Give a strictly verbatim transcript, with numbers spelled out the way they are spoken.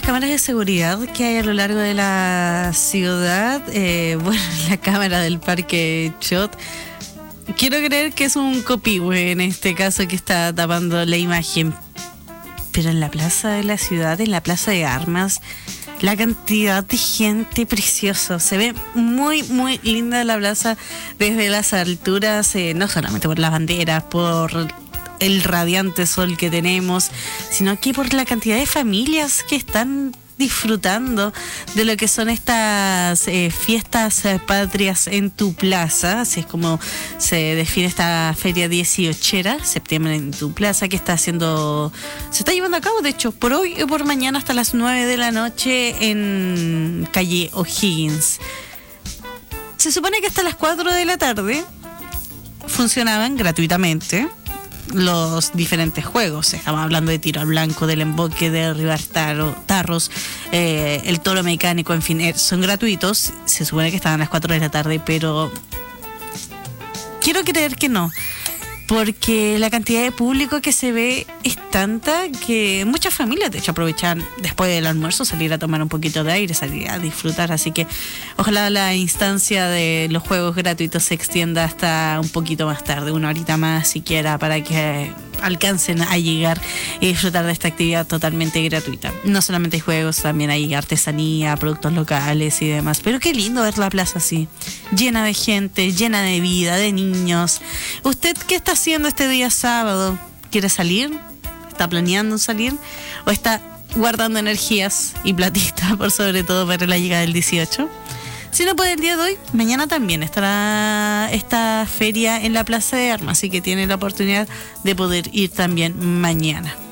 cámaras de seguridad que hay a lo largo de la ciudad, eh, bueno, la cámara del Parque Chott, quiero creer que es un copihue en este caso que está tapando la imagen. Pero en la plaza de la ciudad, en la plaza de armas, la cantidad de gente, precioso. Se ve muy, muy linda la plaza desde las alturas, eh, no solamente por las banderas, por el radiante sol que tenemos, sino que por la cantidad de familias que están disfrutando de lo que son estas eh, fiestas eh, patrias en tu plaza. Así es como se define esta feria dieciochera, septiembre en tu plaza, que está haciendo, se está llevando a cabo, de hecho, por hoy y por mañana hasta las nueve de la noche en calle O'Higgins. Se supone que hasta las cuatro de la tarde funcionaban gratuitamente los diferentes juegos. Estamos hablando de tiro al blanco, del emboque, de derribar taro, tarros, eh, el toro mecánico, en fin, eh, son gratuitos. Se supone que estaban a las cuatro de la tarde, pero quiero creer que no, porque la cantidad de público que se ve es tanta que muchas familias de hecho aprovechan después del almuerzo salir a tomar un poquito de aire, salir a disfrutar, así que ojalá la instancia de los juegos gratuitos se extienda hasta un poquito más tarde, una horita más siquiera, para que alcancen a llegar y disfrutar de esta actividad totalmente gratuita. No solamente hay juegos, también hay artesanía, productos locales y demás, pero qué lindo ver la plaza así, llena de gente, llena de vida, de niños. ¿Usted qué está haciendo este día sábado? ¿Quiere salir? ¿Está planeando salir? ¿O está guardando energías y platita por sobre todo para la llegada del dieciocho? Si no puede el día de hoy, mañana también estará esta feria en la Plaza de Armas, así que tiene la oportunidad de poder ir también mañana.